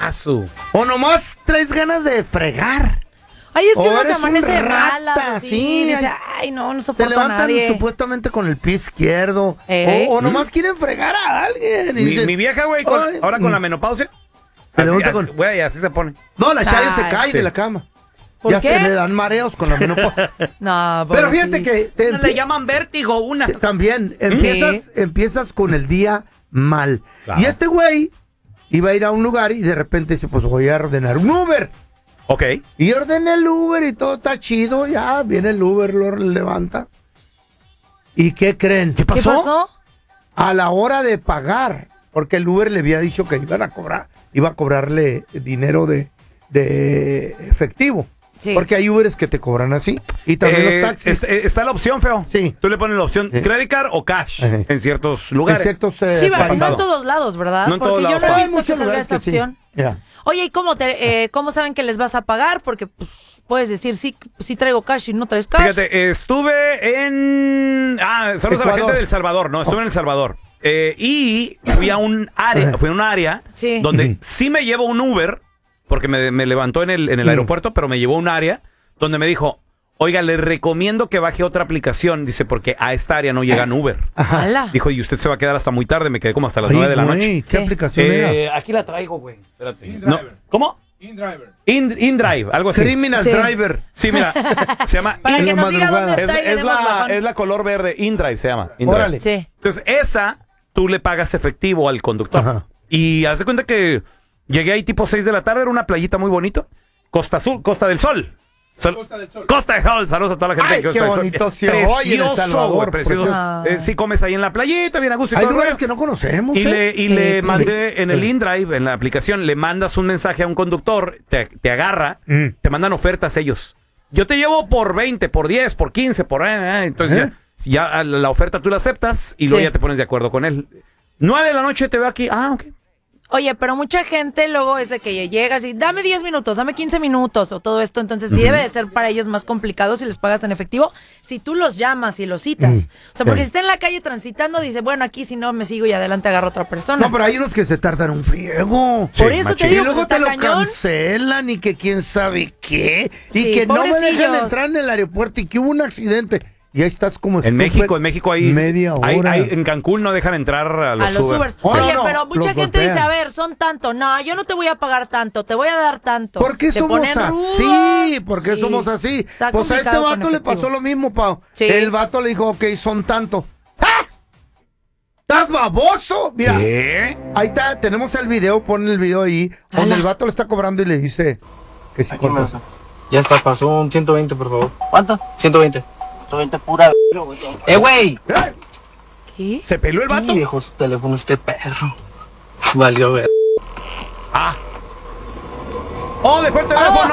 O nomás traes ganas de fregar. Ay, es que uno te eres amanece un malas, rata, así, sí, dice, ay, no Se soporto a levantan nadie. supuestamente con el pie izquierdo. O nomás quieren fregar a alguien. Y dicen, Mi vieja, güey, ahora con la menopausia, se levanta con... güey, así se pone. No, la Chayo se cae de la cama. Ya se le dan mareos con la menopausia. No, pero fíjate que... le llaman vértigo, una. Sí, también, empiezas con el día mal. Claro. Y este güey iba a ir a un lugar y de repente dice, pues voy a ordenar un Uber. Ok. Y ordena el Uber y todo está chido, ya viene el Uber, lo levanta. ¿Y qué creen? ¿Qué pasó? A la hora de pagar, porque el Uber le había dicho que iba a cobrarle dinero de efectivo. Sí. Porque hay Uberes que te cobran así. Y también los taxis. Está la opción, feo. Sí. Tú le pones la opción credit card o cash en ciertos lugares. En ciertos, sí, pero no países. en todos lados, ¿verdad? No en porque todos yo lados. no he Hay visto muchos que salga lugares esta que sí. opción. Ya. Oye, ¿y cómo saben que les vas a pagar? Porque pues, puedes decir, sí traigo cash y no traes cash. Fíjate, estuve en... saludos a la gente del Salvador, ¿no? Estuve en El Salvador. Y fui a un área Sí. donde sí me llevo un Uber, porque me levantó en el aeropuerto, pero me llevó a un área donde me dijo, oiga, le recomiendo que baje otra aplicación, dice, porque a esta área no llegan Uber. Ala. Dijo, y usted se va a quedar hasta muy tarde, me quedé como hasta las 9 de la noche. ¿Qué aplicación era? Aquí la traigo, güey. Espérate. InDriver. ¿Cómo? InDriver. InDrive, algo así. Criminal Sí. Driver. Sí, mira, se llama... Para en que la nos diga madrugada. dónde está y le demos bajón. Es la color verde, InDrive se llama. InDrive. Órale. Sí. Entonces, esa, tú le pagas efectivo al conductor. Ajá. Y haz de cuenta que llegué ahí tipo 6 de la tarde, era una playita muy bonito. Costa del Sol. Costa del Sol. Costa del Sol, saludos a toda la gente. Ay, de qué Costa del Sol. bonito se oye en El Precioso, Salvador, güey, precioso. precioso. Sí comes ahí en la playita, bien a gusto y Hay todo el lugares rollo. que no conocemos. Y le Sí, mandé en el InDrive, en la aplicación, le mandas un mensaje a un conductor, te agarra, te mandan ofertas ellos. Yo te llevo por 20, por 10, por 15, por... entonces ya la oferta tú la aceptas y luego Sí. ya te pones de acuerdo con él. 9 de la noche te veo aquí. Ok. Oye, pero mucha gente luego es de que llegas y dame 10 minutos, dame 15 minutos o todo esto. Entonces sí debe de ser para ellos más complicado si les pagas en efectivo, si tú los llamas y los citas. O sea, porque si está en la calle transitando, dice, bueno, aquí si no me sigo y adelante agarro otra persona. No, pero hay unos que se tardan un friego. Por eso te Y digo, luego pues te está lo cañón. cancelan y que quién sabe qué. Y Sí, que no me dejan pobrecillos. entrar en el aeropuerto y que hubo un accidente. Y ahí estás como En México hay media hora. en Cancún no dejan entrar a los, A los Ubers. Oh, Oye, no, pero mucha los gente dice, golpean. a ver, son tanto. No, yo no te voy a pagar tanto, te voy a dar tanto. ¿Por qué Te somos ponen así? rudos. ¿Por qué Sí. somos así? Está Pues a este complicado con vato le efectivo. pasó lo mismo, Pau. Sí. El vato le dijo, ok, son tanto. ¡Ah! ¿Estás baboso? Mira, ¿Qué? ahí está, tenemos el video, pon el video ahí, donde el vato le está cobrando y le dice que sí cortó. Ya está, pasó un 120, por favor. ¿Cuánto? 120. 120 pura güey. Güey! ¡Eh! ¿Qué? ¿Se peló el vato? Y dejó su teléfono este perro. Valió ver. ¡Oh, dejó el teléfono!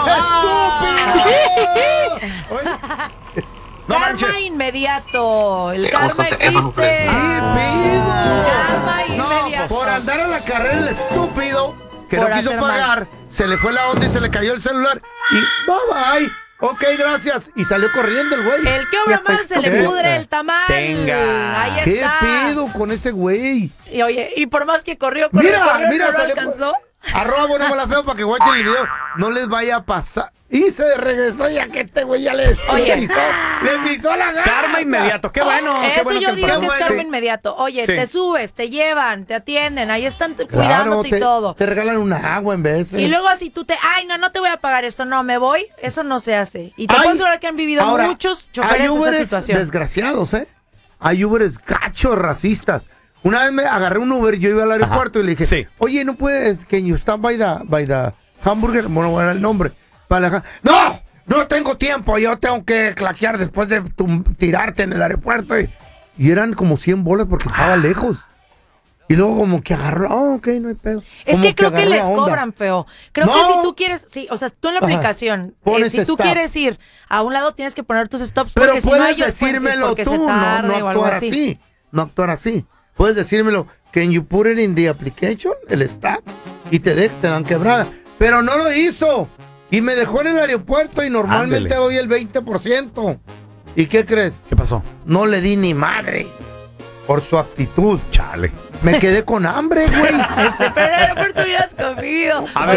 No Karma manches. inmediato. El Vamos karma con teléfono, existe. Karma inmediato. Por andar a la carrera el estúpido que Por no quiso hacer pagar, se le fue la onda y se le cayó el celular y bye bye. Ok, gracias. Y salió corriendo el güey. El que obra mal se le ¿Qué? pudre el tamal. Tenga. Ahí ¿Qué está. pedo con ese güey? Y oye, y por más que corrió, Mira, no lo salió alcanzó. Arroba Bueno Mala Feo para que guachen el video. No les vaya a pasar. Y se regresó ya que este güey ya le pisó la gana. Karma inmediato. Qué bueno. qué Eso bueno yo que digo pasó. que es karma Sí. inmediato. Oye, Sí. te subes, te llevan, te atienden, ahí están Claro, cuidándote y todo. Te regalan una agua en vez. Y luego así tú ay, no te voy a pagar esto, no, me voy, eso no se hace. Y te Hay- puedo asegurar que han vivido ahora, muchos hay choferes esa Uberes situación. desgraciados, ¿eh? Hay Uberes gachos, racistas. Una vez me agarré un Uber, yo iba al aeropuerto y le dije, Sí. oye, ¿no puedes, can you stop by the hamburger? Bueno, bueno, el nombre. ¡No! No tengo tiempo, yo tengo que claquear después de tirarte en el aeropuerto. Y eran como 100 bolas porque estaba lejos. Y luego como que agarró, ok, no hay pedo. Es Como que creo que agarró les la onda. cobran feo. Creo No. que si tú quieres, sí, o sea, tú en la Ajá. aplicación, Pones si tú stop. quieres ir a un lado tienes que poner tus stops Pero porque si no puedes ellos pueden decir decírmelo porque tú, se tarde no o algo actuar así. así. No actuar así. Puedes decírmelo, can you put it in the application, el stop, y te dan quebrada. Pero no lo hizo. Y me dejó en el aeropuerto y normalmente Ándele. doy el 20%. ¿Y qué crees? ¿Qué pasó? No le di ni madre por su actitud. Chale. Me quedé con hambre, güey. Pero en el aeropuerto hubieras comido. A ver,